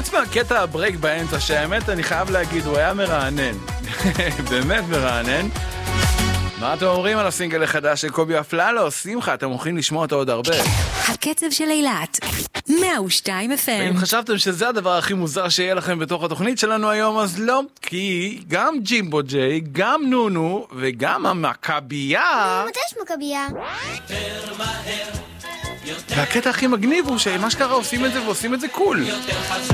חוץ מהקטע הברייק באמצע, שהאמת אני חייב להגיד, הוא היה מרענן. באמת מרענן. מה אתם אומרים על הסינגל החדש של קובי אפללו? שמחה, אתם הולכים לשמוע אותו עוד הרבה. הקצב של אילת, 102 FM. ואם חשבתם שזה הדבר הכי מוזר שיהיה לכם בתוך התוכנית שלנו היום, אז לא. כי גם ג'ימבו ג'יי, גם נונו וגם המכבייה. מתי יש מכבייה? והקטע הכי מגניב הוא שמה שקרה עושים את זה ועושים את זה קול.